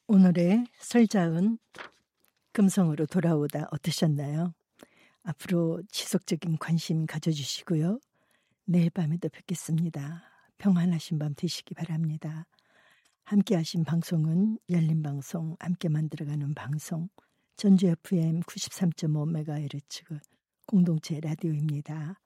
오늘의 설자은 금성으로 돌아오다 어떠셨나요? 앞으로 지속적인 관심 가져주시고요. 내일 밤에도 뵙겠습니다. 평안하신 밤 되시기 바랍니다. 함께 하신 방송은 열린방송, 함께 만들어가는 방송, 전주 FM 93.5MHz 공동체 라디오입니다.